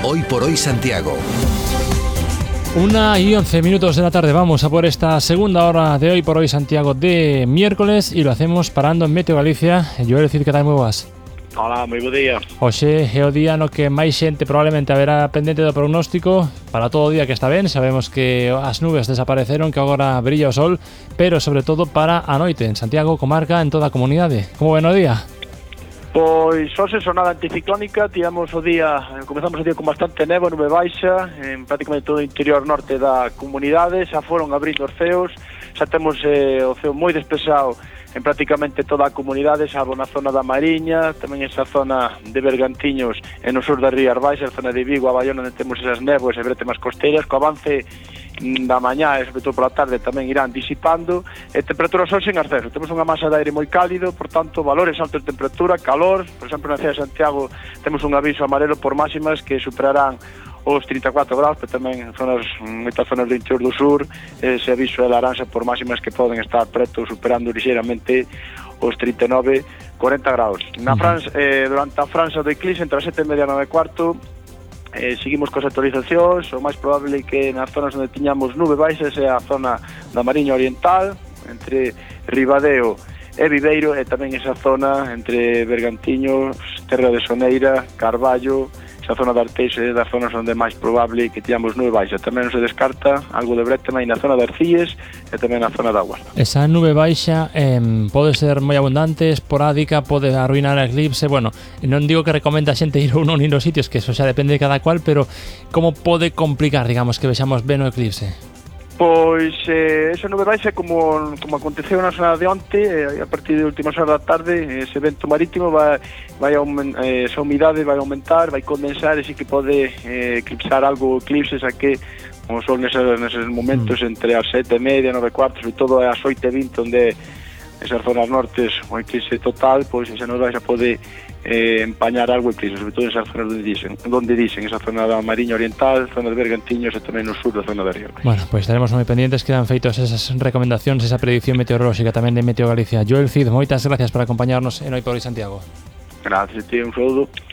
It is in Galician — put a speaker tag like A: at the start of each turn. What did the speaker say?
A: Hoy por Hoy Santiago.
B: 1:11 de la tarde, vamos a por esta segunda hora de Hoy por Hoy Santiago de miércoles e lo hacemos parando en Meteo Galicia. Joel Cid, que tal, moi boas?
C: Hola, moi bo día.
B: Hoxe é o día no que máis xente probablemente haberá pendente do pronóstico. Para todo o día que está ben, sabemos que as nubes desapareceron, que agora brilla o sol, pero sobre todo para a noite en Santiago, comarca, en toda a comunidade. Como ven o día?
C: Pois hoxe sonada anticiclónica, comezamos o día con bastante néboa, nube baixa en prácticamente todo o interior norte da comunidade. Xa foron abrindo os ceos, xa temos o ceo moi despexado en prácticamente toda a comunidade, salvo na zona da Mariña, tamén esa zona de Bergantiños e no sur das Rías Baixas, zona de Vigo, a Bayona, onde temos esas néboas e bretemas costeiras. Co avance da mañá e sobre todo pola tarde tamén irán disipando, e temperaturas hoxe en ascenso. Temos unha masa de aire moi cálido, por tanto valores altos de temperatura, calor. Por exemplo, na cidade de Santiago temos un aviso amarelo por máximas que superarán os 34 graus, pero tamén en moitas zonas do interior do sur ese aviso é laranxa por máximas que poden estar preto, superando ligeiramente os 39, 40 graus. Durante a franxa do eclipse entre as 7:30 e 9:15 seguimos coas actualizacións. O máis probable que nas zonas onde tiñamos nube baixa é a zona da Mariña Oriental, entre Ribadeo e Viveiro, e tamén esa zona entre Bergantiños, Terra de Soneira, Carballo, esa zona de Arteixo é das zonas onde é máis probable que tiñamos nube baixa. Tamén non se descarta algo de brétema na zona de Arcíes e tamén na zona de Aguas.
B: Esa nube baixa pode ser moi abundante, esporádica, pode arruinar a eclipse. Bueno, non digo que recomenda a xente ir a un dos sitios, que eso xa depende de cada cual, pero como pode complicar, digamos, que vexamos ben o eclipse?
C: Pois esa nube baixa como aconteceu na zona de onte, a partir de últimas horas da tarde, ese vento marítimo esa humidade vai aumentar, vai condensar, e si que pode eclipsar algo o eclipse, xa que como son neses momentos entre as 7:30 e 9:15, sobre todo as 8:20, onde esas zonas nortes o eclipse total, pois esa nube baixa pode empañar algo eclipse, sobre todo en esas zonas donde dicen esa zona da Mariña Oriental, zona de Bergantiños e tamén no sur da zona de Río.
B: Bueno, pois estaremos moi pendientes, quedan feitos esas recomendacións, esa predicción meteorolóxica tamén de Meteo Galicia. Joel Cid, moitas gracias por acompañarnos en Hoy por Hoy Santiago.
C: Gracias, tío, un saúdo.